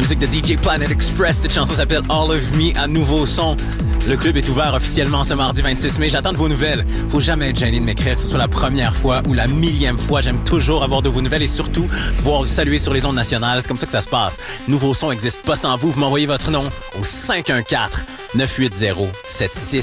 musique de DJ Planet Express. Cette chanson s'appelle All of Me à Nouveau Son. Le club est ouvert officiellement ce mardi 26 mai. J'attends de vos nouvelles. Faut jamais être gêné de m'écrire, que ce soit la première fois ou la millième fois. J'aime toujours avoir de vos nouvelles et surtout pouvoir vous saluer sur les ondes nationales. C'est comme ça que ça se passe. Nouveau Son n'existe pas sans vous. Vous m'envoyez votre nom au 514-980-76